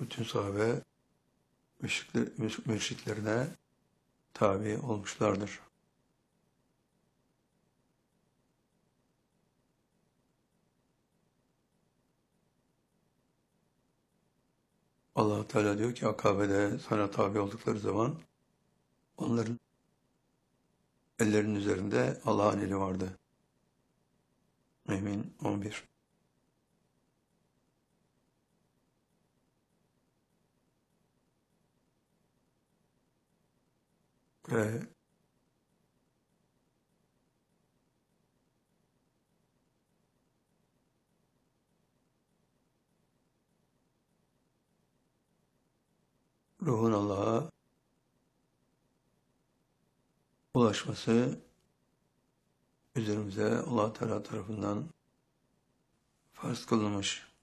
bütün sahabe mürşitlerine tabi olmuşlardır. Allah Teala diyor ki Akabe'de sana tabi oldukları zaman onların ellerinin üzerinde Allah'ın eli vardı. Mümin 11. Ve ruhun Allah'a ulaşması üzerimize Allah Teala tarafından farz kılınmış.